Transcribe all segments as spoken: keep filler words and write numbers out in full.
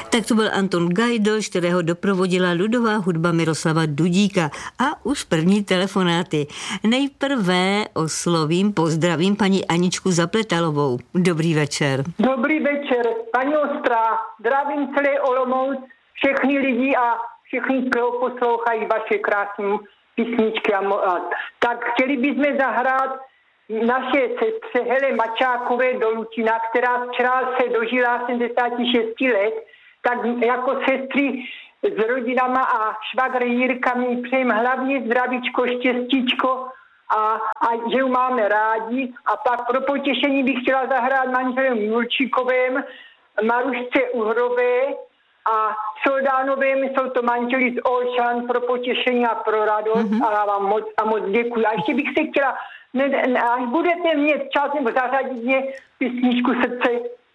Tak to byl Anton Gajdoš, kterého doprovodila ľudová hudba Miroslava Dudíka. A už první telefonáty. Nejprve oslovím, pozdravím paní Aničku Zapletalovou. Dobrý večer. Dobrý večer, paní Ostrá. Zdravím celý Olomouc, všechny lidi a všichni, kdo poslouchají vaše krásné písničky. A mo- tak chtěli bychom zahrát naše sestře Hele Mačákové do Lučina, která včera se dožila sedmdesát šest let, tak jako sestry s rodinama a švagr Jirka mi přejem hlavně zdravíčko, štěstíčko a, a že ju máme rádi. A pak pro potěšení bych chtěla zahrát manželem Julčíkovým, Marušce Uhrové a Soldánovým, jsou to manželi z Olšan, pro potěšení a pro radost. Mm-hmm. A já vám moc a moc děkuji. A ještě bych se chtěla, ne, ne, až budete mít čas nebo zařadit mě písničku Srdce,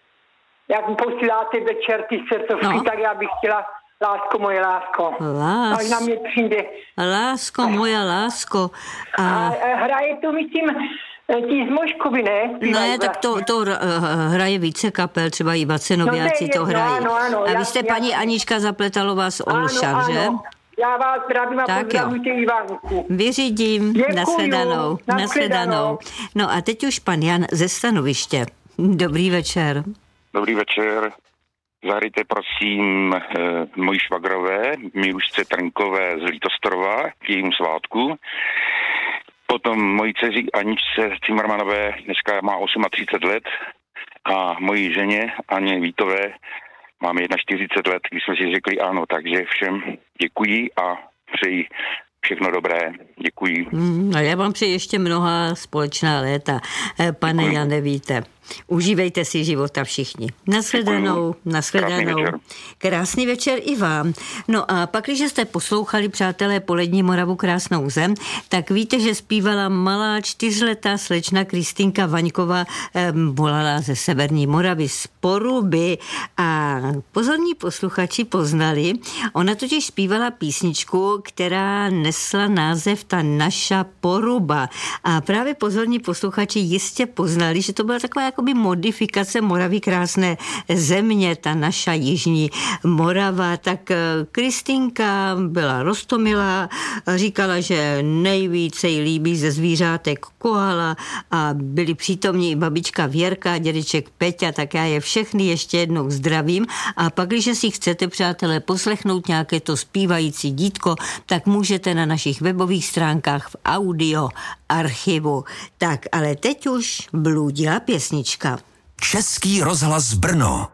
jak mi posíláte večer ty srdcovky, no. Tak já bych chtěla Lásko, moje lásko. Lásko. Až na mě přijde. Lásko, moja lásko. A, a hraje to, myslím, ti z Moškovy, ne? Ne, tak to, to hraje více kapel, třeba i Vacenoviáci no, to hrají. No, ano, ano, a vy jste já, paní já, Anička Zapletalová z Olšan, ano, že? Ano. Já vás zdravím a pozdravujte Ivánku. Vyřídím. Nashledanou. Nashledanou. No a teď už pan Jan ze Stanoviště. Dobrý večer. Dobrý večer. Zahrajte prosím e, mojí švagrové, Mírušce Trnkové z Litostrova k jejímu svátku. Potom mojí dceři Aničce Cimrmanové, dneska má třicet osm let, a mojí ženě Aně Vítové máme čtyřicet jedna let, když jsme si řekli ano, takže všem děkuji a přeji všechno dobré. Děkuji. Mm, a já vám přeji ještě mnoha společná léta. Pane děkuji. Jane, víte. Užívejte si života všichni. Nashledanou, nashledanou. Krásný večer. Krásný večer i vám. No a pak, když jste poslouchali, přátelé, Polední Moravu krásnou zem, tak víte, že zpívala malá čtyřletá slečna Kristýnka Vaňková, eh, volala ze Severní Moravy z Poruby a pozorní posluchači poznali, ona totiž zpívala písničku, která nesla název Ta naša Poruba. A právě pozorní posluchači jistě poznali, že to byla taková jakoby modifikace Moravy krásné země, ta naša jižní Morava. Tak Kristýnka byla roztomilá, říkala, že nejvíce jí líbí ze zvířátek koala a byli přítomní i babička Věrka a dědeček Peťa, tak já je všechny ještě jednou zdravím. A pak, když si chcete, přátelé, poslechnout nějaké to zpívající dítko, tak můžete na našich webových stránkách v audio archivu. Tak, ale teď už bludila pěsnička. Český rozhlas Brno.